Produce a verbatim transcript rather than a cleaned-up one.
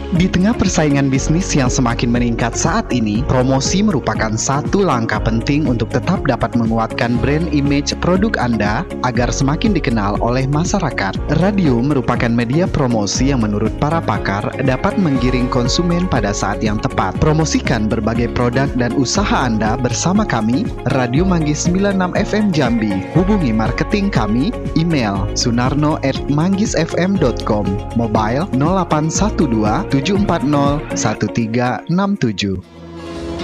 Di tengah persaingan bisnis yang semakin meningkat saat ini, promosi merupakan satu langkah penting untuk tetap dapat menguatkan brand image produk Anda agar semakin dikenal oleh masyarakat. Radio merupakan media promosi yang menurut para pakar dapat menggiring konsumen pada saat yang tepat. Promosikan berbagai produk dan usaha Anda bersama kami, Radio Manggis sembilan puluh enam F M Jambi. Hubungi marketing kami, email sunarno at manggisfm dot com, mobile nol delapan satu dua tujuh empat nol satu tiga enam tujuh.